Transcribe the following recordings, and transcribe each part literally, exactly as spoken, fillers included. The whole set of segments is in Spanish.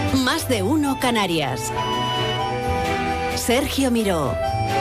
Más de uno Canarias. Sergio Miró.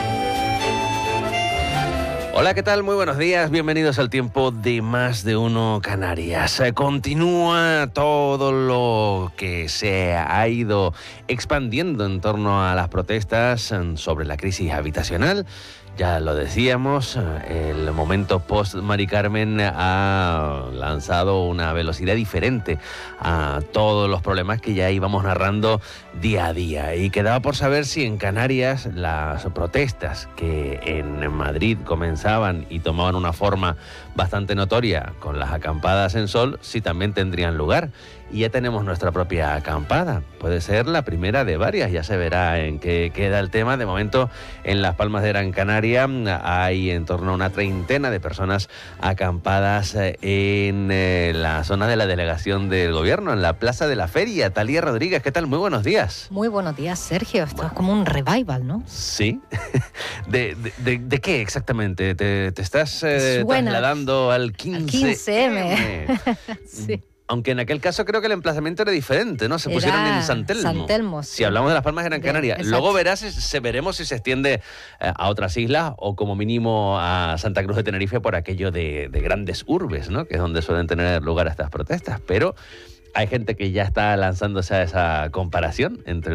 Hola, ¿qué tal? Muy buenos días, bienvenidos al tiempo de Más de Uno Canarias. Eh, Continúa todo lo que se ha ido expandiendo en torno a las protestas eh, sobre la crisis habitacional. Ya lo decíamos, el momento post-Mari Carmen ha lanzado una velocidad diferente a todos los problemas que ya íbamos narrando día a día. Y quedaba por saber si en Canarias las protestas que en Madrid comenzaban y tomaban una forma bastante notoria con las acampadas en sol, si también tendrían lugar. Y ya tenemos nuestra propia acampada. Puede ser la primera de varias, ya se verá en qué queda el tema. De momento, en Las Palmas de Gran Canaria hay en torno a una treintena de personas acampadas en eh, la zona de la delegación del gobierno, en la Plaza de la Feria. Talía Rodríguez, ¿qué tal? Muy buenos días. Muy buenos días, Sergio. Esto Bueno. es como un revival, ¿no? Sí. ¿De, de, de, de qué exactamente? ¿Te, te estás eh, Suena trasladando al quince eme? Sí. Aunque en aquel caso creo que el emplazamiento era diferente, ¿no? Se pusieron Era en San Telmo. San Telmo, sí. Si hablamos de Las Palmas de Gran De- Canaria. exacto. Luego verás, si- se veremos si se extiende eh, a otras islas o como mínimo a Santa Cruz de Tenerife por aquello de, de grandes urbes, ¿no? Que es donde suelen tener lugar estas protestas. Pero hay gente que ya está lanzándose a esa comparación entre